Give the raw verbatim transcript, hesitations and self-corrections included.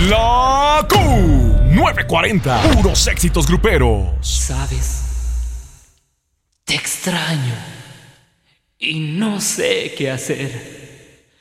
La Q novecientos cuarenta, puros éxitos gruperos. Sabes, te extraño y no sé qué hacer.